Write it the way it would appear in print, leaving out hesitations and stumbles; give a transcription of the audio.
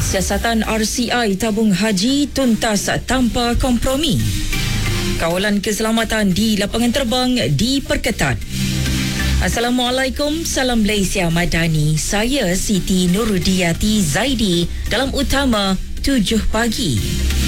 Siasatan RCI tabung haji tuntas tanpa kompromi. Kawalan keselamatan di lapangan terbang diperketat. Assalamualaikum, salam Malaysia Madani. Saya Siti Nurudiyati Zaidi dalam Utama 7 pagi.